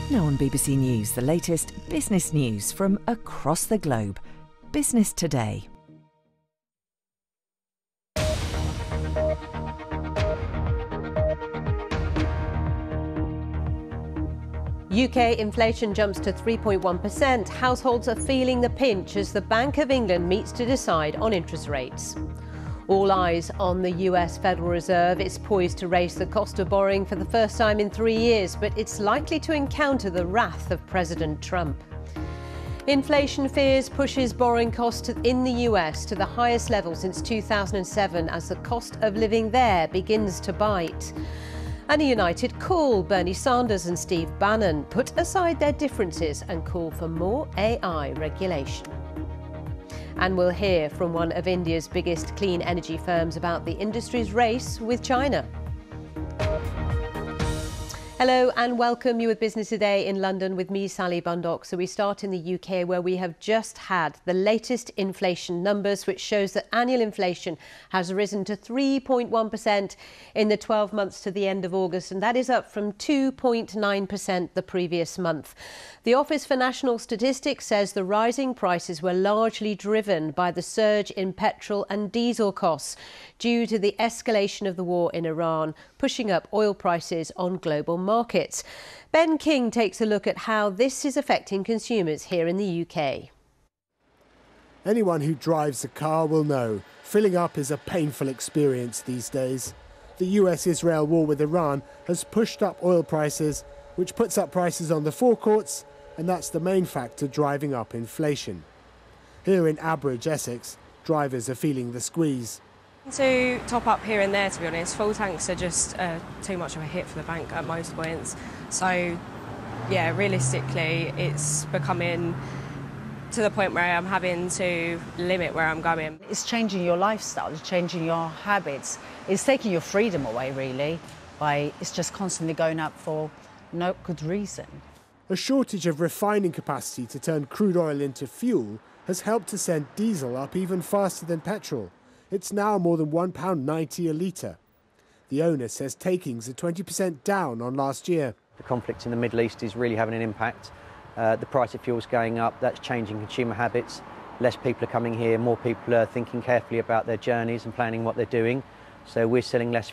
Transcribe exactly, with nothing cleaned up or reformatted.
Now on B B C News, the latest business news from across the globe. Business Today. U K inflation jumps to three point one percent. Households are feeling the pinch as the Bank of England meets to decide on interest rates. All eyes on the U S Federal Reserve. It's poised to raise the cost of borrowing for the first time in three years, but it's likely to encounter the wrath of President Trump. Inflation fears pushes borrowing costs in the U S to the highest level since two thousand seven as the cost of living there begins to bite. And a united call. Bernie Sanders and Steve Bannon put aside their differences and call for more A I regulation. And we'll hear from one of India's biggest clean energy firms about the industry's race with China. Hello and welcome. You with Business Today in London with me, Sally Bundock. So we start in the U K, where we have just had the latest inflation numbers, which shows that annual inflation has risen to three point one percent in the twelve months to the end of August, and that is up from two point nine percent the previous month. The Office for National Statistics says the rising prices were largely driven by the surge in petrol and diesel costs due to the escalation of the war in Iran, pushing up oil prices on global markets. Ben King takes a look at how this is affecting consumers here in the U K. Anyone who drives a car will know filling up is a painful experience these days. The U S Israel war with Iran has pushed up oil prices, which puts up prices on the forecourts, and that's the main factor driving up inflation. Here in Abridge, Essex, drivers are feeling the squeeze. To top up here and there, to be honest. Full tanks are just uh, too much of a hit for the bank at most points. So, yeah, realistically, it's becoming to the point where I'm having to limit where I'm going. It's changing your lifestyle, it's changing your habits. It's taking your freedom away, really, by it's just constantly going up for no good reason. A shortage of refining capacity to turn crude oil into fuel has helped to send diesel up even faster than petrol. It's now more than one pound ninety a litre. The owner says takings are twenty percent down on last year. The conflict in the Middle East is really having an impact. Uh, the price of fuel is going up, that's changing consumer habits. Less people are coming here, more people are thinking carefully about their journeys and planning what they're doing. So we're selling less